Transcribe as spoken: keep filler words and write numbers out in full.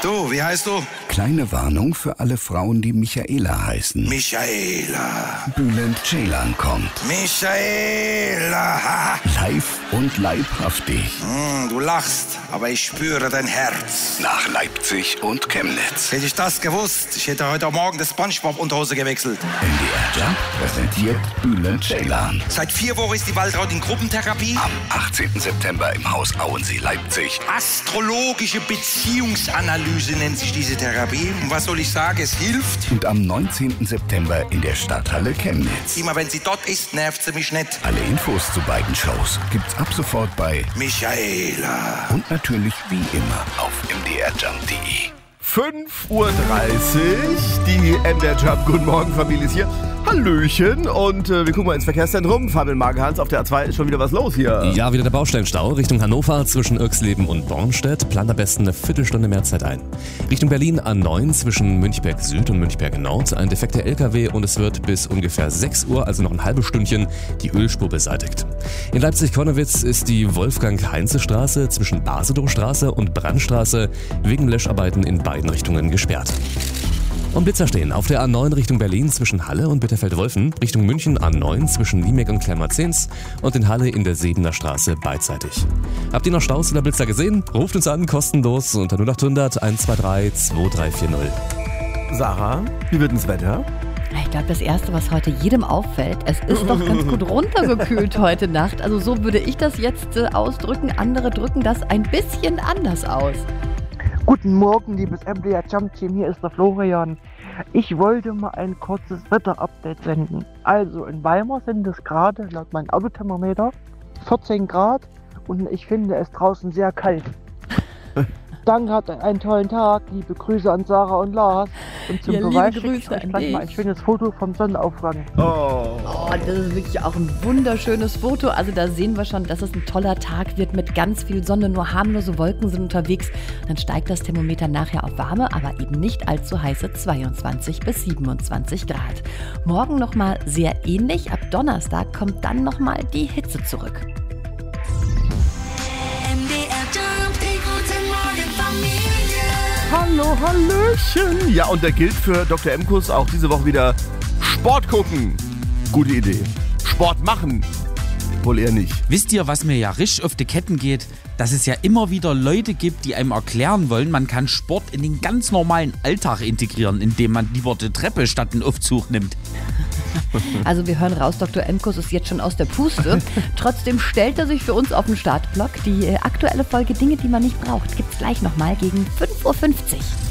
Du, wie heißt du? Kleine Warnung für alle Frauen, die Michaela heißen. Michaela. Bülent Ceylan kommt. Michaela. Live und leibhaftig. Mm, du lachst, aber ich spüre dein Herz. Nach Leipzig und Chemnitz. Hätte ich das gewusst, ich hätte heute Morgen das SpongeBob-Unterhose gewechselt. M D R Jump präsentiert Bülent Ceylan. Seit vier Wochen ist die Waltraud in Gruppentherapie. Am achtzehnten September im Haus Auensee, Leipzig. Astrologische Beziehungsanalyse nennt sich diese Therapie. Und was soll ich sagen, es hilft. Und am neunzehnten September in der Stadthalle Chemnitz. Immer wenn sie dort ist, nervt sie mich nicht. Alle Infos zu beiden Shows gibt's ab sofort bei Michaela. Und natürlich wie immer auf m d r jump punkt d e. fünf Uhr dreißig, die M D R Jump. Guten Morgen, Familie ist hier. Hallöchen und äh, wir gucken mal ins Verkehrszentrum. Fabian Magenhans, auf der A zwei ist schon wieder was los hier. Ja, wieder der Baustellenstau Richtung Hannover zwischen Irxleben und Bornstedt. Plant am besten eine Viertelstunde mehr Zeit ein. Richtung Berlin A neun zwischen Münchberg Süd und Münchberg Nord. Ein defekter L K W und es wird bis ungefähr sechs Uhr, also noch ein halbes Stündchen, die Ölspur beseitigt. In Leipzig-Kornewitz ist die Wolfgang-Heinze-Straße zwischen Basedowstraße und Brandstraße wegen Löscharbeiten in beiden Richtungen gesperrt. Und Blitzer stehen auf der A neun Richtung Berlin zwischen Halle und Bitterfeld-Wolfen, Richtung München A neun zwischen Liemeck und Kleinmarzens und in Halle in der Sebener Straße beidseitig. Habt ihr noch Staus oder Blitzer gesehen? Ruft uns an, kostenlos unter null acht hundert eins zwei drei zwei drei vier null. Sarah, wie wird das Wetter? Ich glaube, das Erste, was heute jedem auffällt, es ist doch ganz gut runtergekühlt heute Nacht. Also so würde ich das jetzt äh, ausdrücken. Andere drücken das ein bisschen anders aus. Guten Morgen, liebes M D R Jump Team, hier ist der Florian. Ich wollte mal ein kurzes Wetter-Update senden. Also in Weimar sind es gerade, laut meinem Autothermometer, vierzehn Grad und ich finde es draußen sehr kalt. Danke, habt einen tollen Tag. Liebe Grüße an Sarah und Lars. Und zum Ja, Beweis liebe schicke ich Grüße euch an gleich mal dich. ein schönes Foto vom Sonnenaufgang. Oh. Oh, das ist wirklich auch ein wunderschönes Foto. Also da sehen wir schon, dass es ein toller Tag wird mit ganz viel Sonne. Nur harmlose Wolken sind unterwegs. Dann steigt das Thermometer nachher auf warme, aber eben nicht allzu heiße zweiundzwanzig bis siebenundzwanzig Grad. Morgen nochmal sehr ähnlich. Ab Donnerstag kommt dann nochmal die Hitze zurück. M D R Jump, die gute Morgenfamilie. Hallo, Hallöchen. Ja, und da gilt für Doktor Emkus auch diese Woche wieder Sport gucken. Gute Idee. Sport machen. Wohl eher nicht. Wisst ihr, was mir ja richtig auf die Ketten geht? Dass es ja immer wieder Leute gibt, die einem erklären wollen, man kann Sport in den ganz normalen Alltag integrieren, indem man lieber die Treppe statt den Aufzug nimmt. Also wir hören raus, Doktor Emkus ist jetzt schon aus der Puste. Trotzdem stellt er sich für uns auf den Startblock. Die äh, aktuelle Folge Dinge, die man nicht braucht, gibt's gleich nochmal gegen fünf Uhr fünfzig.